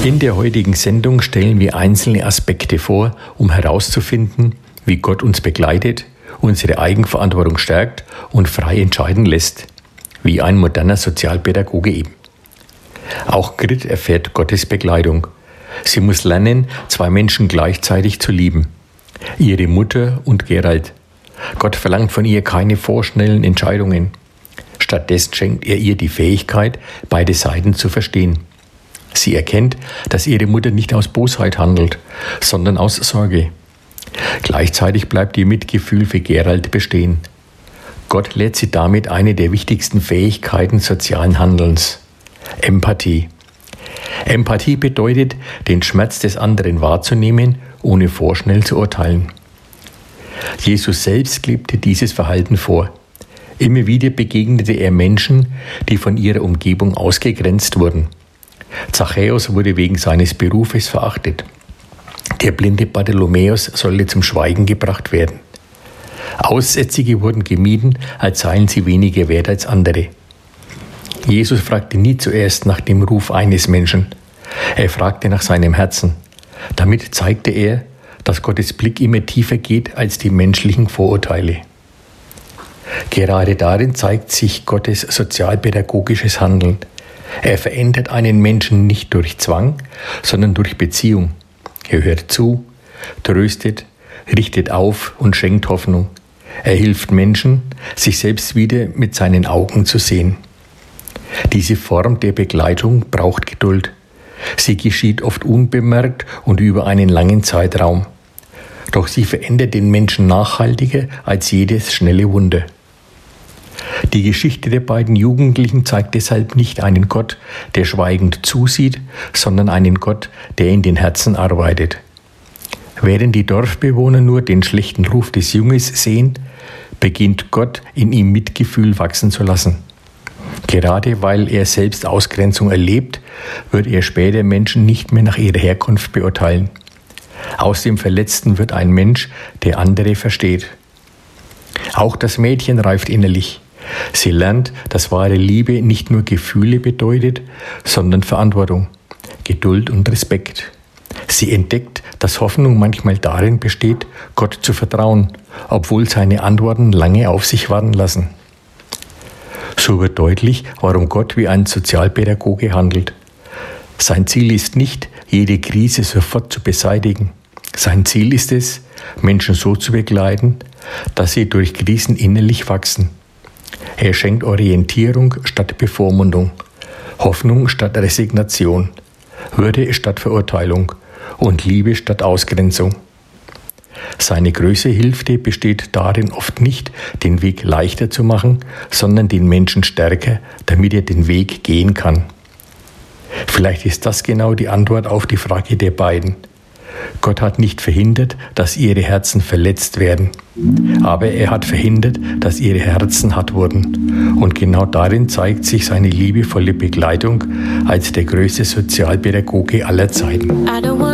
In der heutigen Sendung stellen wir einzelne Aspekte vor, um herauszufinden, wie Gott uns begleitet, unsere Eigenverantwortung stärkt und frei entscheiden lässt, wie ein moderner Sozialpädagoge eben. Auch Grit erfährt Gottes Begleitung. Sie muss lernen, zwei Menschen gleichzeitig zu lieben, ihre Mutter und Gerald. Gott verlangt von ihr keine vorschnellen Entscheidungen. Stattdessen schenkt er ihr die Fähigkeit, beide Seiten zu verstehen. Sie erkennt, dass ihre Mutter nicht aus Bosheit handelt, sondern aus Sorge. Gleichzeitig bleibt ihr Mitgefühl für Gerald bestehen. Gott lehrt sie damit eine der wichtigsten Fähigkeiten sozialen Handelns: Empathie. Empathie bedeutet, den Schmerz des anderen wahrzunehmen, ohne vorschnell zu urteilen. Jesus selbst lebte dieses Verhalten vor. Immer wieder begegnete er Menschen, die von ihrer Umgebung ausgegrenzt wurden. Zachäus wurde wegen seines Berufes verachtet. Der blinde Bartholomäus sollte zum Schweigen gebracht werden. Aussätzige wurden gemieden, als seien sie weniger wert als andere. Jesus fragte nie zuerst nach dem Ruf eines Menschen. Er fragte nach seinem Herzen. Damit zeigte er, dass Gottes Blick immer tiefer geht als die menschlichen Vorurteile. Gerade darin zeigt sich Gottes sozialpädagogisches Handeln. Er verändert einen Menschen nicht durch Zwang, sondern durch Beziehung. Er hört zu, tröstet, richtet auf und schenkt Hoffnung. Er hilft Menschen, sich selbst wieder mit seinen Augen zu sehen. Diese Form der Begleitung braucht Geduld. Sie geschieht oft unbemerkt und über einen langen Zeitraum. Doch sie verändert den Menschen nachhaltiger als jedes schnelle Wunder. Die Geschichte der beiden Jugendlichen zeigt deshalb nicht einen Gott, der schweigend zusieht, sondern einen Gott, der in den Herzen arbeitet. Während die Dorfbewohner nur den schlechten Ruf des Junges sehen, beginnt Gott in ihm Mitgefühl wachsen zu lassen. Gerade weil er selbst Ausgrenzung erlebt, wird er später Menschen nicht mehr nach ihrer Herkunft beurteilen. Aus dem Verletzten wird ein Mensch, der andere versteht. Auch das Mädchen reift innerlich. Sie lernt, dass wahre Liebe nicht nur Gefühle bedeutet, sondern Verantwortung, Geduld und Respekt. Sie entdeckt, dass Hoffnung manchmal darin besteht, Gott zu vertrauen, obwohl seine Antworten lange auf sich warten lassen. So wird deutlich, warum Gott wie ein Sozialpädagoge handelt. Sein Ziel ist nicht, jede Krise sofort zu beseitigen. Sein Ziel ist es, Menschen so zu begleiten, dass sie durch Krisen innerlich wachsen. Er schenkt Orientierung statt Bevormundung, Hoffnung statt Resignation, Würde statt Verurteilung und Liebe statt Ausgrenzung. Seine größte Hilfe besteht darin oft nicht, den Weg leichter zu machen, sondern den Menschen stärker, damit er den Weg gehen kann. Vielleicht ist das genau die Antwort auf die Frage der beiden. Gott hat nicht verhindert, dass ihre Herzen verletzt werden, aber er hat verhindert, dass ihre Herzen hart wurden. Und genau darin zeigt sich seine liebevolle Begleitung als der größte Sozialpädagoge aller Zeiten.